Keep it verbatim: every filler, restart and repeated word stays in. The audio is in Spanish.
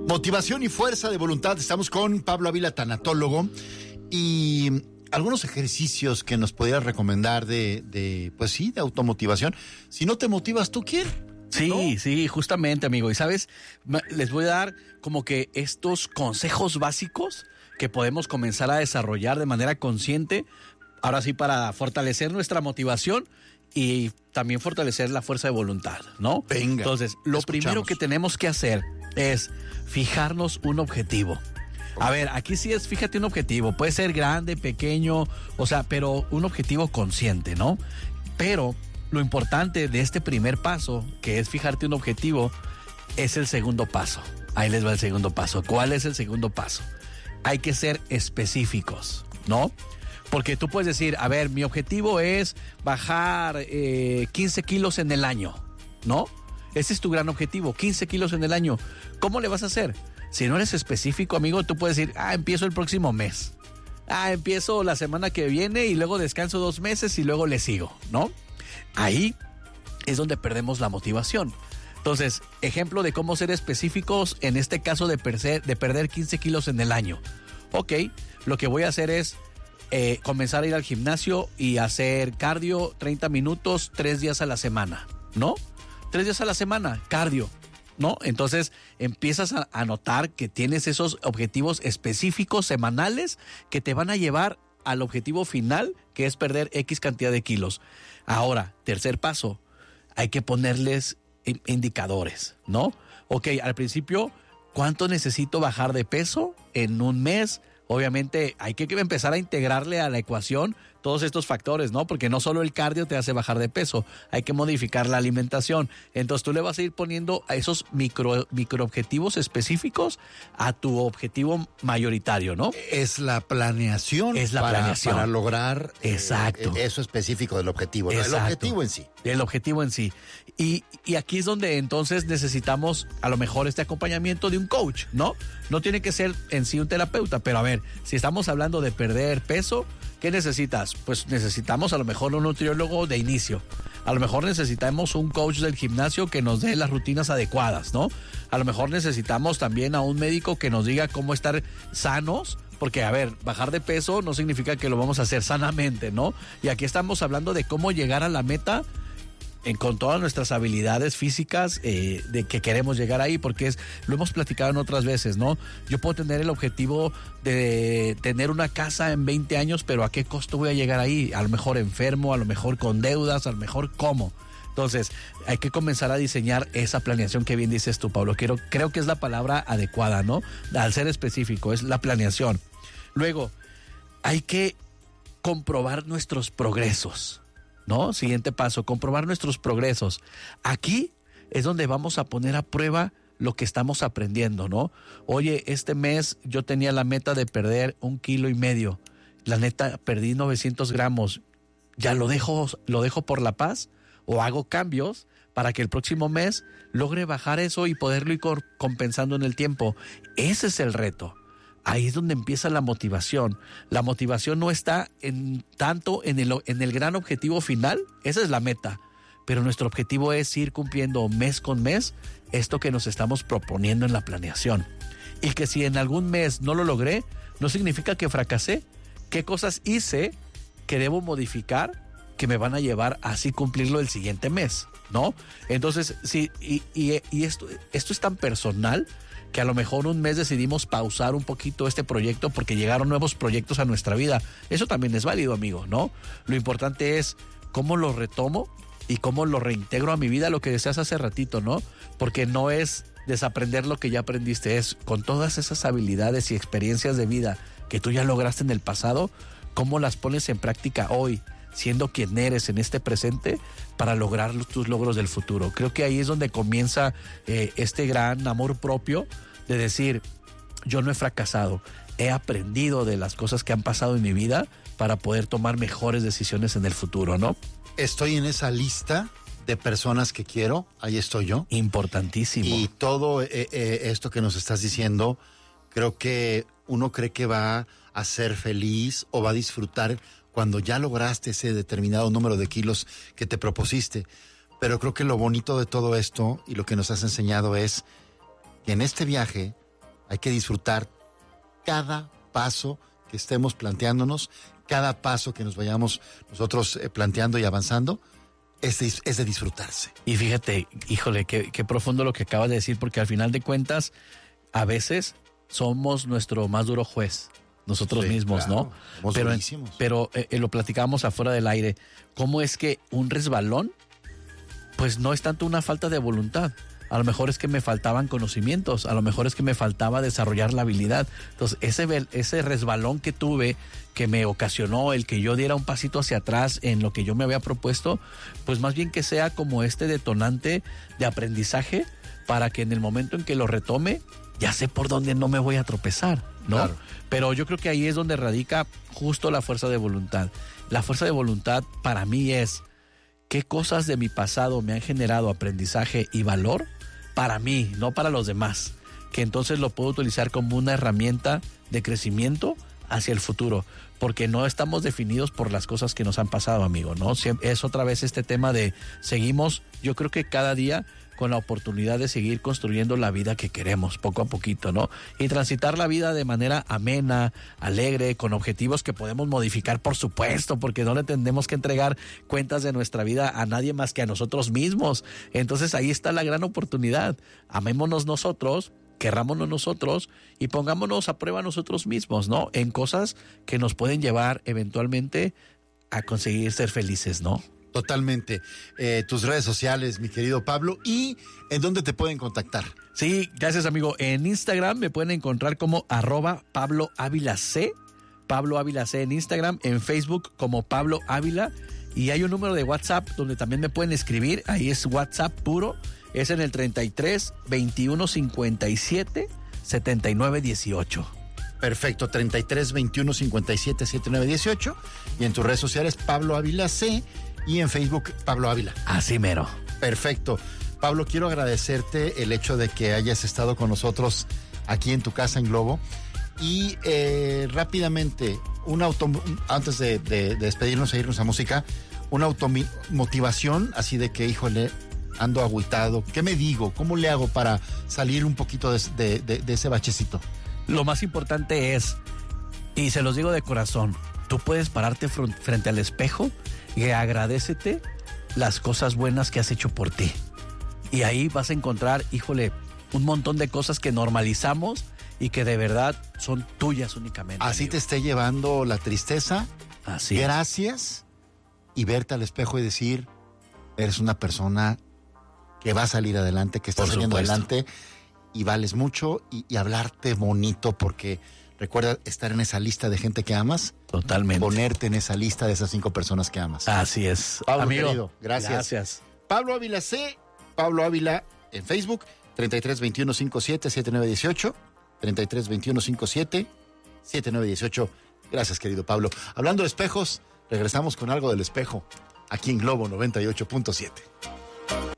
Motivación y fuerza de voluntad. Estamos con Pablo Ávila, tanatólogo, y algunos ejercicios que nos pudieras recomendar de, de, pues sí, de automotivación. Si no te motivas, ¿tú quién? Sí, ¿No? sí, justamente, amigo. Y sabes, les voy a dar como que estos consejos básicos que podemos comenzar a desarrollar de manera consciente, ahora sí, para fortalecer nuestra motivación y también fortalecer la fuerza de voluntad, ¿no? Venga. Entonces, lo escuchamos. primero que tenemos que hacer es fijarnos un objetivo. A ver, aquí sí es, fíjate un objetivo, puede ser grande, pequeño, o sea, pero un objetivo consciente, ¿no? Pero lo importante de este primer paso, que es fijarte un objetivo, es el segundo paso. Ahí les va el segundo paso. ¿Cuál es el segundo paso? Hay que ser específicos, ¿no? Porque tú puedes decir, a ver, mi objetivo es bajar eh, quince kilos en el año, ¿no? Ese es tu gran objetivo, quince kilos en el año. ¿Cómo le vas a hacer? Si no eres específico, amigo, tú puedes decir, ah, empiezo el próximo mes. Ah, empiezo la semana que viene y luego descanso dos meses y luego le sigo, ¿no? Ahí es donde perdemos la motivación. Entonces, ejemplo de cómo ser específicos, en este caso de, perder, de perder quince kilos en el año. Ok, lo que voy a hacer es eh, comenzar a ir al gimnasio y hacer cardio treinta minutos, tres días a la semana, ¿no? Tres días a la semana, cardio, ¿no? Entonces empiezas a, a notar que tienes esos objetivos específicos semanales que te van a llevar al objetivo final, que es perder X cantidad de kilos. Ahora, tercer paso, hay que ponerles indicadores, ¿no? Ok, al principio, ¿cuánto necesito bajar de peso en un mes? Obviamente hay que empezar a integrarle a la ecuación todos estos factores, ¿no? Porque no solo el cardio te hace bajar de peso, hay que modificar la alimentación. Entonces tú le vas a ir poniendo a esos micro, micro objetivos específicos a tu objetivo mayoritario, ¿no? Es la planeación. Es la para, planeación. Para lograr Exacto. Eh, eso específico del objetivo, ¿no? El objetivo en sí. El objetivo en sí. Y, y aquí es donde entonces necesitamos a lo mejor este acompañamiento de un coach, ¿no? No tiene que ser en sí un terapeuta, pero a ver, si estamos hablando de perder peso, ¿qué necesitas? Pues necesitamos a lo mejor un nutriólogo de inicio. A lo mejor necesitamos un coach del gimnasio que nos dé las rutinas adecuadas, ¿no? A lo mejor necesitamos también a un médico que nos diga cómo estar sanos, porque, a ver, bajar de peso no significa que lo vamos a hacer sanamente, ¿no? Y aquí estamos hablando de cómo llegar a la meta en, con todas nuestras habilidades físicas eh, de que queremos llegar ahí, porque es, lo hemos platicado en otras veces, ¿no? Yo puedo tener el objetivo de tener una casa en veinte años, pero ¿a qué costo voy a llegar ahí? A lo mejor enfermo, a lo mejor con deudas, a lo mejor ¿cómo? Entonces, hay que comenzar a diseñar esa planeación que bien dices tú, Pablo. Quiero, creo que es la palabra adecuada, ¿no? Al ser específico, es la planeación. Luego, hay que comprobar nuestros progresos, ¿no? Siguiente paso, comprobar nuestros progresos. Aquí es donde vamos a poner a prueba lo que estamos aprendiendo, ¿no? Oye, este mes yo tenía la meta de perder un kilo y medio. La neta, perdí novecientos gramos. ¿Ya lo dejo, lo dejo por la paz? ¿O hago cambios para que el próximo mes logre bajar eso y poderlo ir compensando en el tiempo? Ese es el reto. Ahí es donde empieza la motivación. La motivación no está en tanto en el, en el gran objetivo final, esa es la meta, pero nuestro objetivo es ir cumpliendo mes con mes esto que nos estamos proponiendo en la planeación. Y que si en algún mes no lo logré, no significa que fracasé. ¿Qué cosas hice que debo modificar que me van a llevar a así cumplirlo el siguiente mes, ¿no? Entonces, sí, y, y, y esto, esto es tan personal que a lo mejor un mes decidimos pausar un poquito este proyecto porque llegaron nuevos proyectos a nuestra vida. Eso también es válido, amigo, ¿no? Lo importante es cómo lo retomo y cómo lo reintegro a mi vida, lo que deseas hace ratito, ¿no? Porque no es desaprender lo que ya aprendiste, es con todas esas habilidades y experiencias de vida que tú ya lograste en el pasado, cómo las pones en práctica hoy, siendo quien eres en este presente para lograr tus logros del futuro. Creo que ahí es donde comienza eh, este gran amor propio de decir, yo no he fracasado, he aprendido de las cosas que han pasado en mi vida para poder tomar mejores decisiones en el futuro, ¿no? Estoy en esa lista de personas que quiero, ahí estoy yo. Importantísimo. Y todo eh, eh, esto que nos estás diciendo, creo que uno cree que va a ser feliz o va a disfrutar cuando ya lograste ese determinado número de kilos que te propusiste. Pero creo que lo bonito de todo esto y lo que nos has enseñado es que en este viaje hay que disfrutar cada paso que estemos planteándonos, cada paso que nos vayamos nosotros eh, planteando y avanzando, es de, es de disfrutarse. Y fíjate, híjole, qué, qué profundo lo que acabas de decir, porque al final de cuentas, a veces somos nuestro más duro juez, nosotros Sí, mismos, claro, ¿no? somos Pero, durísimos. pero eh, eh, lo platicábamos afuera del aire, ¿cómo es que un resbalón, pues no es tanto una falta de voluntad? A lo mejor es que me faltaban conocimientos, a lo mejor es que me faltaba desarrollar la habilidad. Entonces, ese, vel- ese resbalón que tuve, que me ocasionó el que yo diera un pasito hacia atrás en lo que yo me había propuesto, pues más bien que sea como este detonante de aprendizaje para que en el momento en que lo retome, ya sé por dónde no me voy a tropezar, ¿no? Claro. Pero yo creo que ahí es donde radica justo la fuerza de voluntad. La fuerza de voluntad para mí es qué cosas de mi pasado me han generado aprendizaje y valor para mí, no para los demás, que entonces lo puedo utilizar como una herramienta de crecimiento hacia el futuro, porque no estamos definidos por las cosas que nos han pasado, amigo, ¿no? Siem- Es otra vez este tema de seguimos, yo creo que cada día con la oportunidad de seguir construyendo la vida que queremos, poco a poquito, ¿no? Y transitar la vida de manera amena, alegre, con objetivos que podemos modificar, por supuesto, porque no le tendremos que entregar cuentas de nuestra vida a nadie más que a nosotros mismos. Entonces ahí está la gran oportunidad. Amémonos nosotros, querrámonos nosotros y pongámonos a prueba nosotros mismos, ¿no? En cosas que nos pueden llevar eventualmente a conseguir ser felices, ¿no? Totalmente. Eh, tus redes sociales, mi querido Pablo, y en dónde te pueden contactar. Sí, gracias, amigo. En Instagram me pueden encontrar como arroba Pablo Ávila C, Pablo Ávila C en Instagram, en Facebook como Pablo Ávila, y hay un número de WhatsApp donde también me pueden escribir, ahí es WhatsApp puro, es en el treinta y tres, veintiuno, cincuenta y siete, setenta y nueve, dieciocho. Perfecto, treinta y tres, veintiuno, cincuenta y siete, setenta y nueve, dieciocho. Y en tus redes sociales, Pablo Ávila C. Y en Facebook, Pablo Ávila. Así mero. Perfecto. Pablo, quiero agradecerte el hecho de que hayas estado con nosotros aquí en tu casa en Globo. Y eh, rápidamente, una auto, antes de, de, de despedirnos e irnos a música, una automotivación así de que, híjole, ando agüitado. ¿Qué me digo? ¿Cómo le hago para salir un poquito de, de, de, de ese bachecito? Lo más importante es, y se los digo de corazón, tú puedes pararte fr- frente al espejo y agradécete las cosas buenas que has hecho por ti. Y ahí vas a encontrar, híjole, un montón de cosas que normalizamos y que de verdad son tuyas únicamente. Así amigo. te esté llevando la tristeza. Así es. Gracias. Y verte al espejo y decir, eres una persona que va a salir adelante, que está Por saliendo supuesto. adelante y vales mucho y, y hablarte bonito porque recuerda estar en esa lista de gente que amas. Totalmente. Ponerte en esa lista de esas cinco personas que amas. Así es. Pablo, amigo, querido, gracias. Gracias. Pablo Ávila C, Pablo Ávila en Facebook, treinta y tres, veintiuno, cincuenta y siete, setenta y nueve, dieciocho, treinta y tres, veintiuno, cincuenta y siete, setenta y nueve, dieciocho. Gracias, querido Pablo. Hablando de espejos, regresamos con algo del espejo, aquí en Globo noventa y ocho punto siete.